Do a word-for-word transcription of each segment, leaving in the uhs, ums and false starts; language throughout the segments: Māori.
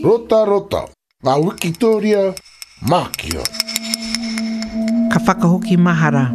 Rota rota, ngā Wikitoria, Mākia. Ka whakahoki mahara.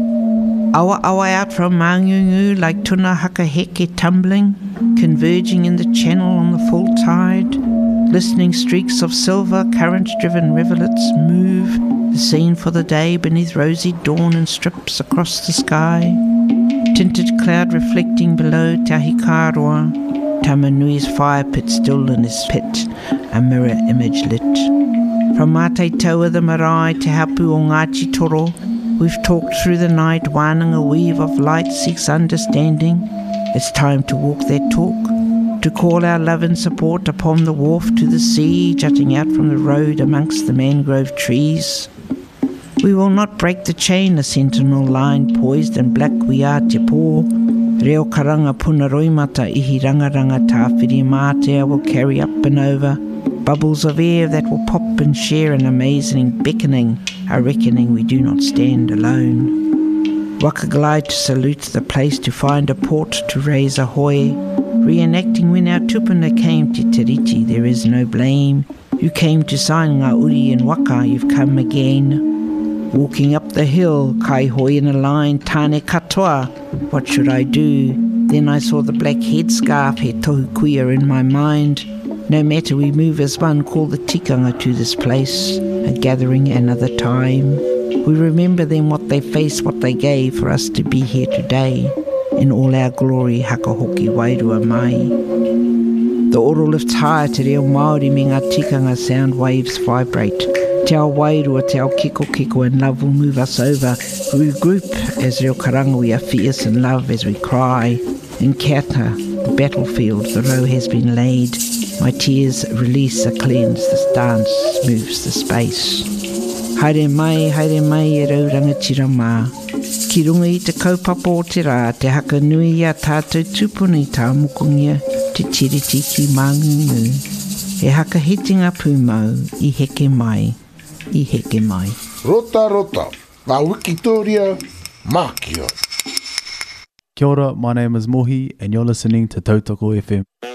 Awa awa out from Mangungu like tuna haka heke tumbling, converging in the channel on the full tide. Listening streaks of silver current-driven rivulets move, the scene for the day beneath rosy dawn and strips across the sky. Tinted cloud reflecting below Tahikaroa, Tamanui's fire pit still in his pit, a mirror image lit. From Mate Taua the Marae Te Hapu o Ngāti Toro, we've talked through the night, winding a weave of light seeks understanding. It's time to walk that talk, to call our love and support upon the wharf to the sea, jutting out from the road amongst the mangrove trees. We will not break the chain, a sentinel line poised and black we are te pō. Reo karanga puna roimata ihi rangaranga tāwhiri mātea will carry up and over. Bubbles of air that will pop and share an amazing beckoning, a reckoning we do not stand alone. Waka glide to salute the place, to find a port, to raise a hoi. Reenacting when our tupuna came to Tiriti, there is no blame. You came to sign ngā uri and waka, you've come again. Walking up the hill, kai hoi in a line, tāne katoa. What should I do? Then I saw the black headscarf, he tohu kuia in my mind. No matter, we move as one, call the tikanga to this place, a gathering another time. We remember them, what they faced, what they gave for us to be here today. In all our glory, hakahoki wairua mai. The oro lifts higher te reo Māori me ngā tikanga, sound waves vibrate. Te ao wairua, te ao kiko kiko, and love will move us over. We regroup as reo karanga, we are fierce in love as we cry. In Keata, the battlefield, the row has been laid. My tears release a cleanse, this dance moves the space. Haere mai, haere mai e rau rangatira mā. Ki runga i te kaupapa o te rā, te haka nui a tātou tupuna i tā mukungia, te tiriti ki Mangungu. E haka hitinga pūmau, i heke mai, i heke mai. Rota rota, ngā Wikitoria, Mākia. Kia ora, my name is Mohi and you're listening to Tautoko F M.